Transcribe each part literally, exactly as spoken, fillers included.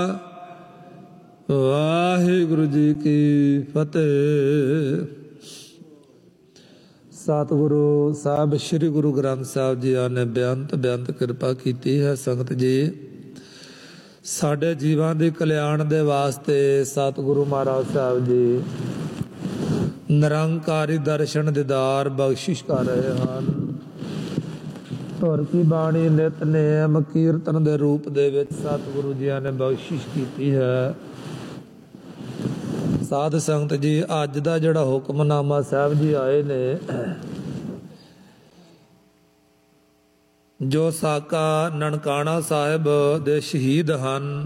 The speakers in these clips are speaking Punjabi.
ਵਾਹਿਗੁਰੂ ਜੀ ਕੀ ਫਤਿਹ। ਸਤਿਗੁਰੂ ਸਾਹਿਬ ਸ੍ਰੀ ਗੁਰੂ ਗ੍ਰੰਥ ਸਾਹਿਬ ਜੀ ਨੇ ਬੇਅੰਤ ਬੇਅੰਤ ਕਿਰਪਾ ਕੀਤੀ ਹੈ। ਸੰਗਤ ਜੀ, ਸਾਡੇ ਜੀਵਾਂ ਦੇ ਕਲਿਆਣ ਦੇ ਵਾਸਤੇ ਸਤਿਗੁਰੂ ਮਹਾਰਾਜ ਸਾਹਿਬ ਜੀ ਨਿਰੰਕਾਰੀ ਦਰਸ਼ਨ ਦੀਦਾਰ ਬਖਸ਼ਿਸ਼ ਕਰ ਰਹੇ ਹਨ। ਧੁਰ ਕੀ ਬਾਣੀ ਨਿਤਨੇਮ ਕੀਰਤਨ ਦੇ ਰੂਪ ਦੇ ਵਿੱਚ ਸਤਿਗੁਰੂ ਜੀ ਨੇ ਬਖਸ਼ਿਸ਼ ਕੀਤੀ ਹੈ। ਸਾਧ ਸੰਗਤ ਜੀ, ਅੱਜ ਦਾ ਜਿਹੜਾ ਹੁਕਮਨਾਮਾ ਸਾਹਿਬ ਜੀ ਆਏ ਨੇ, ਜੋ ਸਾਕਾ ਨਨਕਾਣਾ ਸਾਹਿਬ ਦੇ ਸ਼ਹੀਦ ਹਨ,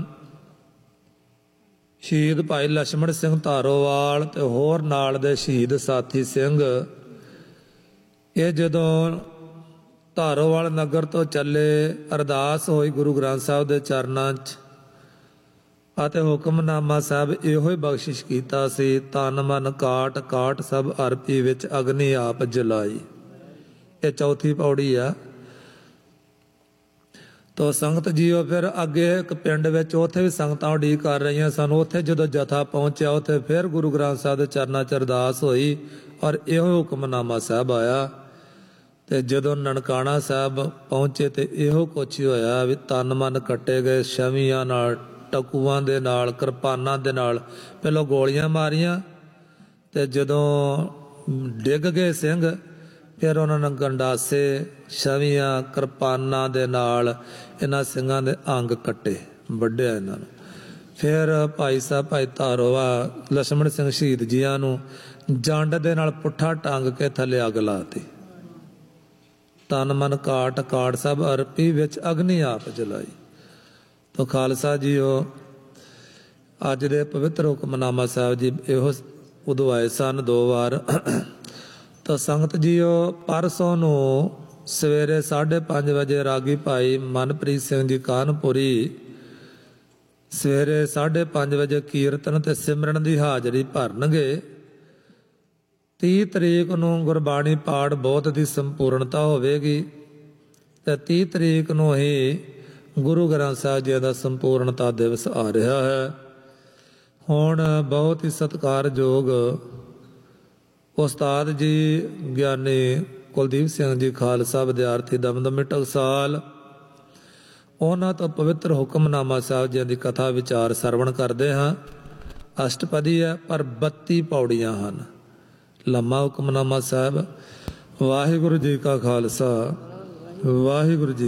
ਸ਼ਹੀਦ ਭਾਈ ਲਛਮਣ ਸਿੰਘ ਧਾਰੋਵਾਲ ਤੇ ਹੋਰ ਨਾਲ ਦੇ ਸ਼ਹੀਦ ਸਾਥੀ ਸਿੰਘ, ਇਹ ਜਦੋਂ ਧਾਰੋਵਾਲ ਨਗਰ ਤੋਂ ਚੱਲੇ, ਅਰਦਾਸ ਹੋਈ ਗੁਰੂ ਗ੍ਰੰਥ ਸਾਹਿਬ ਦੇ ਚਰਨਾਂ 'ਚ ਅਤੇ ਹੁਕਮਨਾਮਾ ਸਾਹਿਬ ਇਹੋ ਹੀ ਬਖਸ਼ਿਸ਼ ਕੀਤਾ ਸੀ, ਤਨ ਮਨ ਕਾਟ ਕਾਟ ਸਭ ਅਰਪੀ ਵਿੱਚ ਅਗਨੀ ਆਪ ਜਲਾਈ। ਇਹ ਚੌਥੀ ਪੌੜੀ ਆ। ਤੋ ਸੰਗਤ ਜੀਓ, ਫਿਰ ਅੱਗੇ ਇੱਕ ਪਿੰਡ ਵਿੱਚ ਉੱਥੇ ਵੀ ਸੰਗਤਾਂ ਉਡੀਕ ਕਰ ਰਹੀਆਂ ਸਨ। ਉੱਥੇ ਜਦੋਂ ਜਥਾ ਪਹੁੰਚਿਆ, ਉੱਥੇ ਫਿਰ ਗੁਰੂ ਗ੍ਰੰਥ ਸਾਹਿਬ ਦੇ ਚਰਨਾਂ 'ਚ ਅਰਦਾਸ ਹੋਈ ਔਰ ਇਹੋ ਹੁਕਮਨਾਮਾ ਸਾਹਿਬ ਆਇਆ। ਤੇ ਜਦੋਂ ਨਨਕਾਣਾ ਸਾਹਿਬ ਪਹੁੰਚੇ ਤੇ ਇਹੋ ਕੁਛ ਹੀ ਹੋਇਆ ਵੀ ਤਨ ਮਨ ਕੱਟੇ ਗਏ, ਛਵੀਆਂ ਨਾਲ, ਟਕੂਆਂ ਦੇ ਨਾਲ, ਕਿਰਪਾਨਾਂ ਦੇ ਨਾਲ ਪਹਿਲਾਂ ਗੋਲੀਆਂ ਮਾਰੀਆਂ ਤੇ ਜਦੋਂ ਡਿੱਗ ਗਏ ਸਿੰਘ, ਫਿਰ ਉਹਨਾਂ ਨੇ ਗੰਡਾਸੇ, ਛਵੀਆਂ, ਕਿਰਪਾਨਾਂ ਦੇ ਨਾਲ ਇਹਨਾਂ ਸਿੰਘਾਂ ਦੇ ਅੰਗ ਕੱਟੇ, ਵੱਢਿਆ ਇਹਨਾਂ ਨੂੰ। ਫਿਰ ਭਾਈ ਸਾਹਿਬ ਭਾਈ ਧਾਰੋਵਾਲ ਲਛਮਣ ਸਿੰਘ ਸ਼ਹੀਦ ਜੀਆਂ ਨੂੰ ਜੰਡ ਦੇ ਨਾਲ ਪੁੱਠਾ ਟੰਗ ਕੇ ਥੱਲੇ ਅੱਗ ਲਾਤੀ। ਤਨ ਮਨ ਕਾਟ ਕਾਟ ਸਭ ਅਰਪੀ ਵਿੱਚ ਅਗਨੀ ਆਪ ਜਲਾਈ। ਤੋ ਖਾਲਸਾ ਜੀਓ, ਅੱਜ ਦੇ ਪਵਿੱਤਰ ਹੁਕਮਨਾਮਾ ਸਾਹਿਬ ਜੀ ਇਹੋ ਉਦੋਂ ਆਏ ਸਨ ਦੋ ਵਾਰ। ਤਾਂ ਸੰਗਤ ਜੀਓ, ਪਰਸੋਂ ਨੂੰ ਸਵੇਰੇ ਸਾਢੇ ਪੰਜ ਵਜੇ ਰਾਗੀ ਭਾਈ ਮਨਪ੍ਰੀਤ ਸਿੰਘ ਜੀ ਕਾਨਪੁਰੀ ਸਵੇਰੇ ਸਾਢੇ ਪੰਜ ਵਜੇ ਕੀਰਤਨ ਤੇ ਸਿਮਰਨ ਦੀ ਹਾਜ਼ਰੀ ਭਰਨਗੇ। ਤੀਹ ਤਰੀਕ ਨੂੰ ਗੁਰਬਾਣੀ ਪਾਠ ਬਹੁਤ ਦੀ ਸੰਪੂਰਨਤਾ ਹੋਵੇਗੀ ਤੇ ਤੀਹ ਤਰੀਕ ਨੂੰ ਹੀ ਗੁਰੂ ਗ੍ਰੰਥ ਸਾਹਿਬ ਜੀ ਦਾ ਸੰਪੂਰਨਤਾ ਦਿਵਸ ਆ ਰਿਹਾ ਹੈ। ਹੁਣ ਬਹੁਤ ਹੀ ਸਤਿਕਾਰਯੋਗ ਉਸਤਾਦ ਜੀ ਗਿਆਨੀ ਕੁਲਦੀਪ ਸਿੰਘ ਜੀ ਖਾਲਸਾ ਵਿਦਿਆਰਥੀ ਦਮਦਮੀ ਟਕਸਾਲ, ਉਹਨਾਂ ਤੋਂ ਪਵਿੱਤਰ ਹੁਕਮਨਾਮਾ ਸਾਹਿਬ ਜੀ ਦੀ ਕਥਾ ਵਿਚਾਰ ਸਰਵਣ ਕਰਦੇ ਹਾਂ। ਅਸ਼ਟਪਦੀ ਹੈ ਪਰ ਬੱਤੀ ਪੌੜੀਆਂ ਹਨ। ਲੰਮਾ ਹੁਕਮਨਾਮਾ ਸਾਹਿਬ। ਵਾਹਿਗੁਰੂ ਜੀ ਕਾ ਖਾਲਸਾ, ਵਾਹਿਗੁਰੂ ਜੀ